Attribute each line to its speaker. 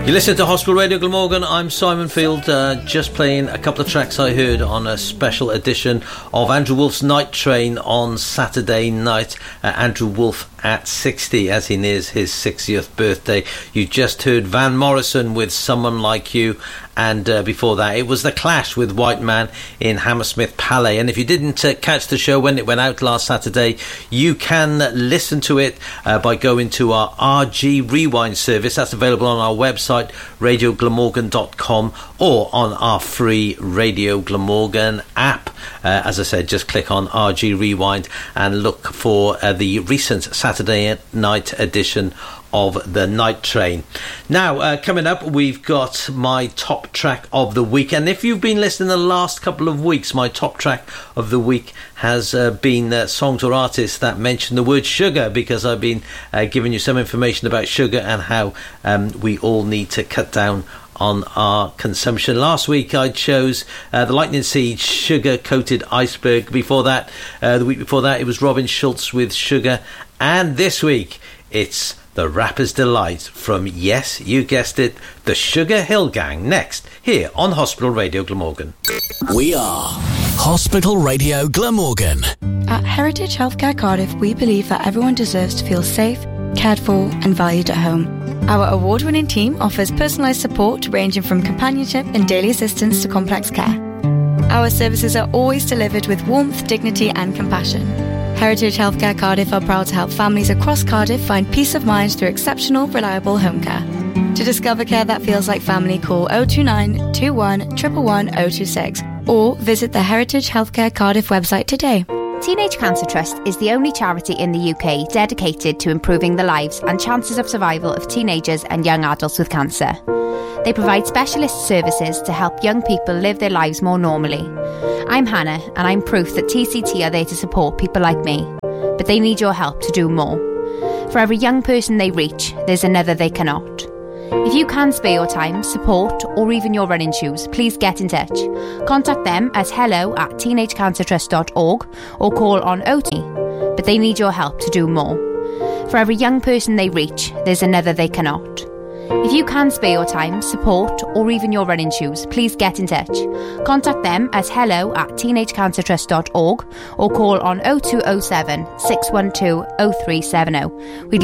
Speaker 1: You listen to Hospital Radio Glamorgan. I'm Simon Field, just playing a couple of tracks I heard on a special edition of Andrew Wolf's Night Train on Saturday night. Andrew Wolf at 60 as he nears his 60th birthday. You just heard Van Morrison with Someone Like You, and before that it was The Clash with White Man in Hammersmith Palais. And if you didn't catch the show when it went out last Saturday, you can listen to it by going to our RG Rewind service. That's available on our website, radioglamorgan.com, or on our free Radio Glamorgan app. As I said, just click on RG Rewind and look for the recent Saturday night edition of the Night Train. Now, coming up, we've got my top track of the week. And if you've been listening the last couple of weeks, my top track of the week has been songs or artists that mention the word sugar, because I've been giving you some information about sugar and how we all need to cut down on our consumption. Last week I chose the Lightning Seed, Sugar Coated Iceberg. Before that, the week before that, it was Robin Schulz with Sugar. And this week it's the Rapper's Delight from, yes, you guessed it, the Sugar Hill Gang, next here on Hospital Radio Glamorgan.
Speaker 2: We are Hospital Radio Glamorgan.
Speaker 3: At Heritage Healthcare Cardiff, we believe that everyone deserves to feel safe, cared for and valued at home. Our award-winning team offers personalised support ranging from companionship and daily assistance to complex care. Our services are always delivered with warmth, dignity and compassion. Heritage Healthcare Cardiff are proud to help families across Cardiff find peace of mind through exceptional, reliable home care. To discover care that feels like family, call 029 21 111 026 or visit the Heritage Healthcare Cardiff website today.
Speaker 4: Teenage Cancer Trust is the only charity in the UK dedicated to improving the lives and chances of survival of teenagers and young adults with cancer. They provide specialist services to help young people live their lives more normally. I'm Hannah, and I'm proof that TCT are there to support people like me. But they need your help to do more. For every young person they reach, there's another they cannot. If you can spare your time, support, or even your running shoes, please get in touch. Contact them at hello@teenagecancertrust.org or call on 02. But they need your help to do more. For every young person they reach, there's another they cannot. If you can spare your time, support, or even your running shoes, please get in touch. Contact them at hello@teenagecancertrust.org or call on 0207 612 0370. We'd